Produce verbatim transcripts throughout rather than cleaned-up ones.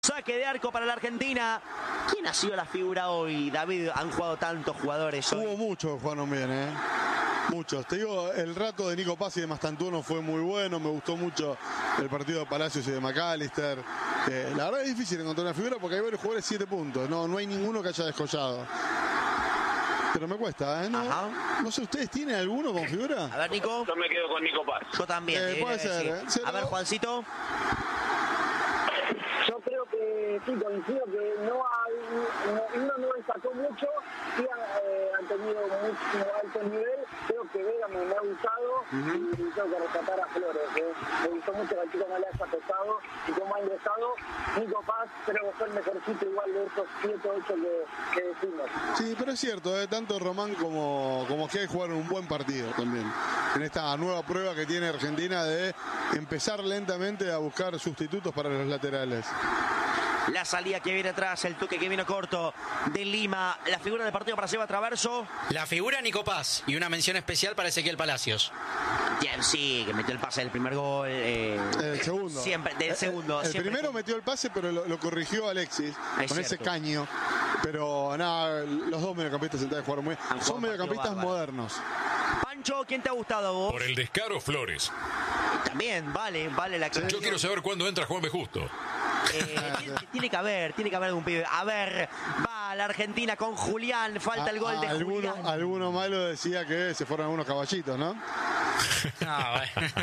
Saque de arco para la Argentina. ¿Quién ha sido la figura hoy, David? Han jugado tantos jugadores hoy. Hubo muchos que jugaron bien, ¿eh? Muchos. Te digo, el rato de Nico Paz y de Mastantuono fue muy bueno. Me gustó mucho el partido de Palacios y de McAllister. Eh, la verdad es difícil encontrar una figura porque hay varios jugadores siete puntos. No, no hay ninguno que haya descollado. Pero me cuesta, ¿eh? No, no sé, ¿ustedes tienen alguno con figura? A ver, Nico. Yo me quedo con Nico Paz. Yo también. Eh, puede ser, ¿eh? A ver, Juancito. Yo creo que sí, coincido que no hay, no, uno no destacó mucho, sí han, eh, han tenido mucho alto nivel. Creo que Vega me, me ha gustado uh-huh. y tengo que rescatar a Flores. Eh. Me gustó mucho que el chico no le haya pesado y cómo ha ingresado. Nico Paz creo que fue el mejorcito igual de estos siete ocho que, que decimos. Sí, pero es cierto, eh, tanto Román como, como que jugaron un buen partido también. En esta nueva prueba que tiene Argentina de empezar lentamente a buscar sustitutos para los laterales. La salida que viene atrás, el toque que vino corto de Lima. La figura del partido para Seba Traverso. La figura Nico Paz y una mención especial para Ezequiel Palacios. Bien, sí, que metió el pase del primer gol. Eh, el segundo. Siempre, del segundo. El, el siempre primero fue... metió el pase, pero lo, lo corrigió Alexis es con cierto. ese caño. Pero nada, los dos mediocampistas sentados jugaron muy bien. Son mediocampistas modernos. Pancho, ¿quién te ha gustado a vos? Por el descaro, Flores. También, vale, vale la aclaración. Yo quiero saber cuándo entra Juan B. Justo. Eh, tiene, tiene que haber, tiene que haber algún pibe. A ver, va la Argentina con Julián, falta el gol de alguno, Julián. Alguno malo decía que se fueron algunos caballitos, ¿no? No, bueno.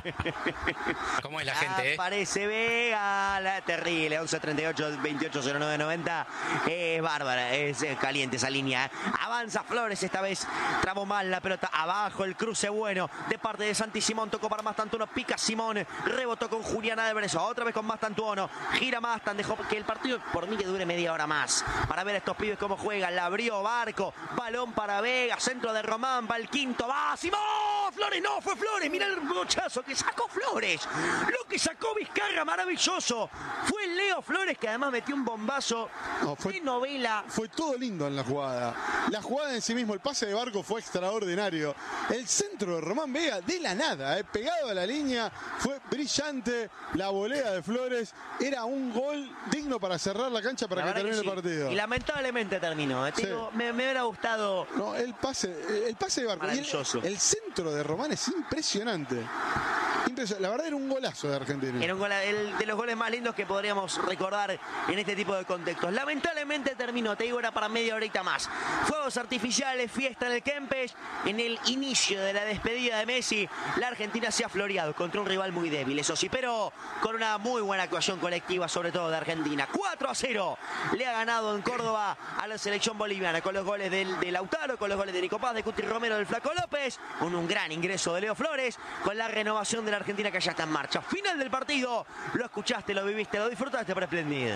¿Cómo es la gente, eh? Aparece Vega, la terrible, once treinta y ocho, veintiocho cero nueve noventa. Es bárbara, es caliente esa línea. Avanza Flores, esta vez trabó mal la pelota. Abajo el cruce bueno de parte de Santi Simón. Tocó para Mastantuono, pica Simón. Rebotó con Julián Álvarez. Otra vez con Mastantuono. Gira Mastan, dejó que el partido por mí que dure media hora más. Para ver a estos pibes cómo juegan. La abrió Barco. Balón para Vega. Centro de Román. Va el quinto. Va Simón. Flores, no, fue Flores. Mirá el bochazo que sacó Flores. Lo que sacó Vizcarra, maravilloso. Fue Leo Flores que además metió un bombazo no, fue, de novela. Fue todo lindo en la jugada. La jugada en sí mismo, el pase de Barco fue extraordinario. El centro de Román Vega de la nada, eh, pegado a la línea, fue brillante. La volea de Flores era un gol digno para cerrar la cancha para la que termine que sí. el partido. Y lamentablemente terminó. Eh. Sí. Digo, me, me hubiera gustado. No, el pase, el pase de Barco. Maravilloso. El, el centro de Román es impresionante. Impresionante. La verdad era un golazo de Argentina. Era un gol, el de los goles más lindos que podríamos recordar en este tipo de contextos. Lamentablemente terminó, te digo, era para media horita más. Fuegos artificiales, fiesta en el Kempes. En el inicio de la despedida de Messi, la Argentina se ha floreado contra un rival muy débil, eso sí, pero con una muy buena actuación colectiva, sobre todo de Argentina. cuatro a cero le ha ganado en Córdoba a la selección boliviana, con los goles del, de Lautaro, con los goles de Nico Paz, de Cuti Romero, del Flaco López, con un gran ingreso de Leo Flores, con la renovación de la Argentina que ya está en marcha. Final del partido, lo escuchaste, lo viviste, lo disfrutaste por Esplendid.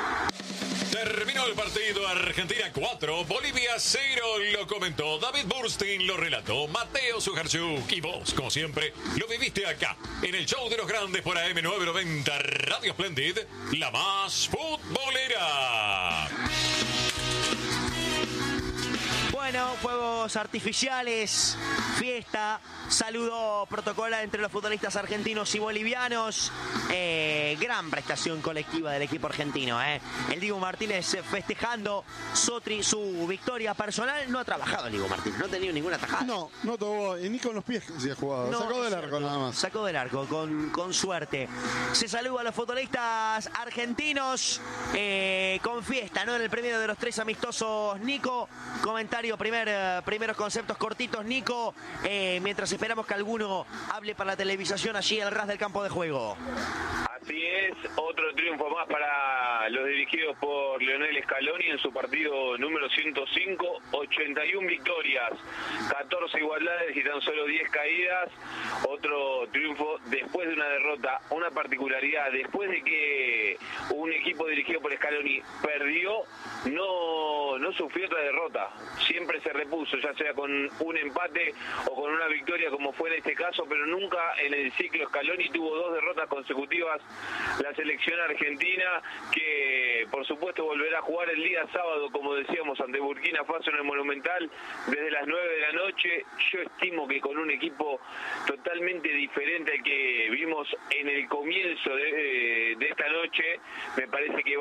Terminó el partido, Argentina cuatro, Bolivia cero, lo comentó David Burstein, lo relató Mateo Sujarchuk y vos, como siempre, lo viviste acá, en el show de los grandes por A M novecientos noventa, Radio Splendid, la más futbolera. Bueno, fuegos artificiales, fiesta, saludo protocolar entre los futbolistas argentinos y bolivianos. Eh, gran prestación colectiva del equipo argentino. Eh. El Dibu Martínez festejando Sotri, su victoria personal. No ha trabajado el Dibu Martínez, no ha tenido ninguna tajada. No, no tomó, y ni con los pies se ha jugado. No, sacó del arco nada más. Sacó del arco, con, con suerte. Se saluda a los futbolistas argentinos eh, con fiesta, ¿no? En el premio de los tres amistosos, Nico. Comentario, primer, primeros conceptos cortitos, Nico. Eh, mientras esperamos que alguno hable para la televisación allí al ras del campo de juego. Así es, otro triunfo más para los dirigidos por Lionel Scaloni en su partido número ciento cinco, ochenta y una victorias, catorce igualdades y tan solo diez caídas. Otro triunfo después de una derrota, una particularidad, después de que un equipo dirigido por Scaloni perdió, no, no sufrió otra derrota, siempre se repuso, ya sea con un empate o con una victoria como fue en este caso, pero nunca en el ciclo Scaloni tuvo dos derrotas consecutivas. La selección argentina, que por supuesto volverá a jugar el día sábado, como decíamos, ante Burkina Faso en el Monumental desde las nueve de la noche. Yo estimo que con un equipo totalmente diferente al que vimos en el comienzo de, de esta noche, me parece que